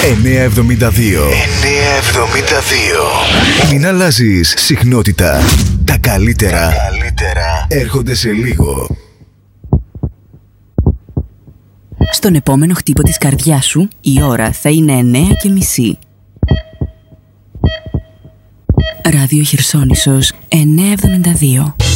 972. Μην αλλάζεις συχνότητα. Τα καλύτερα έρχονται σε λίγο. Στον επόμενο χτύπο της καρδιάς σου η ώρα θα είναι 9:30. Ράδιο Χερσόνησος 972.